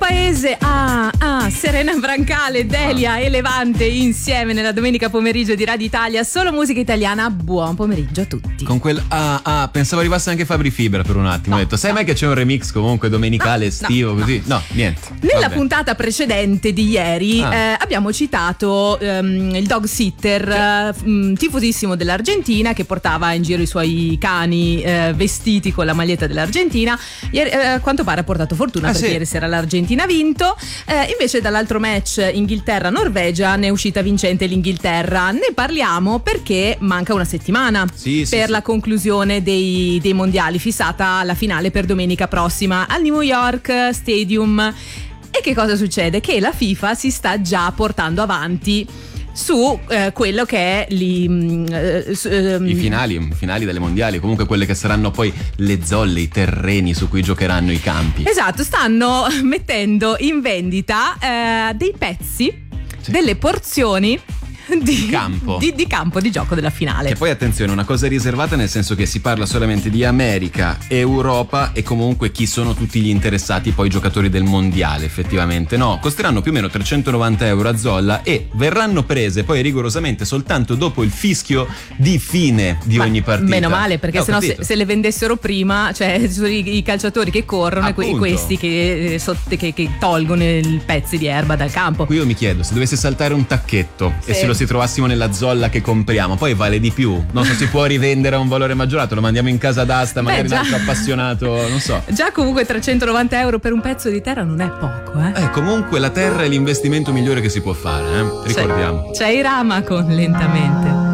paese. Serena Brancale, Delia e Levante insieme nella domenica pomeriggio di Radio Italia, solo musica italiana. Buon pomeriggio a tutti. Con quel pensavo arrivasse anche Fabri Fibra per un attimo. Ho detto, sai mai che c'è un remix comunque domenicale estivo così? No, niente. Nella puntata precedente di ieri abbiamo citato il dog sitter tifosissimo dell'Argentina che portava in giro i suoi cani vestiti con la maglietta dell'Argentina. Ieri, a quanto pare ha portato fortuna perché ieri sera l'Argentina ha vinto. Invece dall'altro match Inghilterra-Norvegia ne è uscita vincente l'Inghilterra. Ne parliamo perché manca una settimana per la conclusione dei mondiali, fissata la finale per domenica prossima al New York Stadium. E che cosa succede? Che la FIFA si sta già portando avanti su quello che è i finali delle mondiali, comunque quelle che saranno poi le zolle, i terreni su cui giocheranno i campi. Esatto, stanno mettendo in vendita dei pezzi, delle porzioni di campo di gioco della finale. E poi attenzione, una cosa riservata, nel senso che si parla solamente di America, Europa e comunque chi sono tutti gli interessati, poi giocatori del mondiale effettivamente. No, costeranno più o meno 390 euro a zolla e verranno prese poi rigorosamente soltanto dopo il fischio di fine di ogni partita. Meno male, perché sennò se le vendessero prima, cioè sono i calciatori che corrono e questi che tolgono i pezzi di erba dal campo. Qui io mi chiedo, se dovesse saltare un tacchetto e se lo si trovassimo nella zolla che compriamo, poi vale di più, non so, si può rivendere a un valore maggiorato, lo mandiamo in casa d'asta, magari un altro appassionato, non so. Già comunque 390 euro per un pezzo di terra non è poco, comunque la terra è l'investimento migliore che si può fare, ricordiamo. C'è Irama con Lentamente.